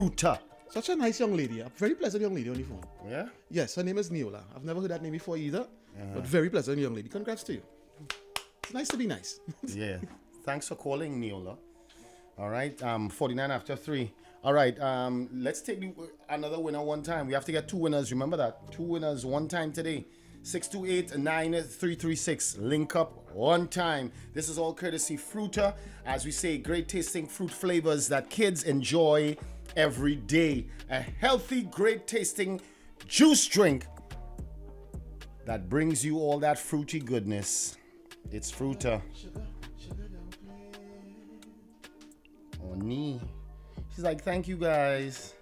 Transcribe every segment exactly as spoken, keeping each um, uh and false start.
Fruta. Such a nice young lady, a very pleasant young lady on the phone. Yeah? Yes, her name is Neola. I've never heard that name before either, Uh-huh. but very pleasant young lady. Congrats to you. It's nice to be nice. Yeah. Thanks for calling, Neola. All right. Um, forty-nine after three. All right. Um, let's take the, another winner one time. We have to get two winners. Remember that. Two winners one time today. six two eight, nine three three six. Link up one time. This is all courtesy Fruta. As we say, great tasting fruit flavors that kids enjoy every day. A healthy, great tasting juice drink that brings you all that fruity goodness. It's Fruta. Oh, nee. She's like, thank you guys.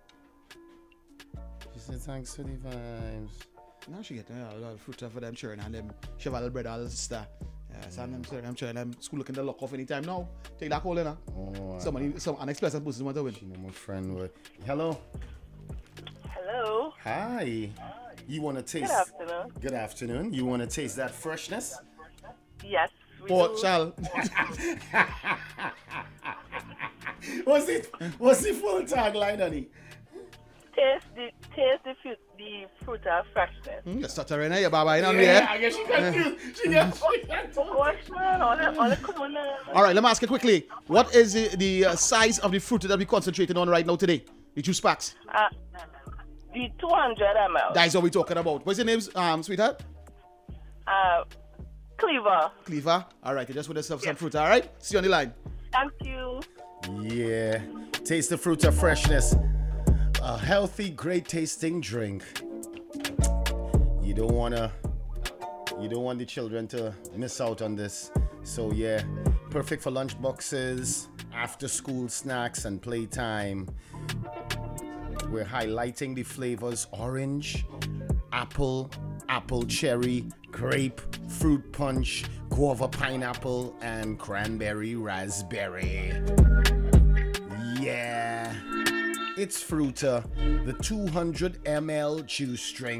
She said, thanks for the vibes. Now she get uh, a lot of fruit for them children and them cheval bread all sister. Yeah, so them children, them children, them school looking to lock off anytime now. Take that call in, huh? Oh, Somebody, some unexpected person want to win. you know my friend. With. Hello. Hello. Hi. You want to taste? Good afternoon. Good afternoon. You want to taste that freshness? Yes, we Port do. Shell. What's it? What's the full tagline, honey? Taste the taste the fruit, the fruit of freshness. Hmm, you're stuttering, eh? You're baba, you know, Yeah, yeah. I guess she confused. She got. Of course, man. All the all the corner. All right, let me ask you quickly. What is the, the uh, size of the fruit that we're concentrating on right now today? The juice packs. Uh, the two hundred milliliters. That's what we're talking about. What's your name, um, sweetheart? Uh, Cleaver. Cleaver. All right, you just want yourself some fruit, all right? See you on the line. Thank you. Yeah. Taste the fruit of freshness. A healthy, great tasting drink. You don't wanna you don't want the children to miss out on this. So yeah, perfect for lunch boxes, after school snacks and playtime. We're highlighting the flavors orange, apple, apple cherry, grape, fruit punch, guava pineapple, and cranberry raspberry. Yeah. It's Fruta, the two hundred milliliter juice drink.